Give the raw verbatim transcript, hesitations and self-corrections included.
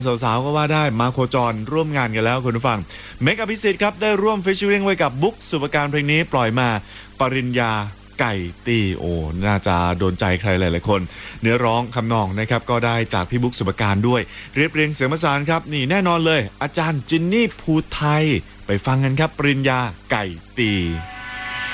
สาวๆก็ว่าได้มาโคจรร่วมงานกันแล้วคุณผู้ฟังเมกอภิสิทธิ์ครับได้ร่วมฟิชเชอริงไว้กับบุ๊กสุภการเพลงนี้ปล่อยมาปริญญาไก่ตีโอน่าจะโดนใจใครหลายๆคนเนื้อร้องคำนองนะครับก็ได้จากพี่บุ๊กสุภการด้วยเรียบเรียงเสียงประสานครับนี่แน่นอนเลยอาจารย์จินนี่ภูไทยไปฟังกันครับปริญญาไก่ตี